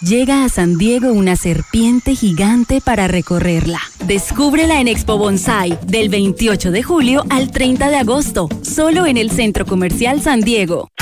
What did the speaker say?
Llega a San Diego una serpiente gigante para recorrerla. Descúbrela en Expo Bonsai, del 28 de julio al 30 de agosto, solo en el Centro Comercial San Diego.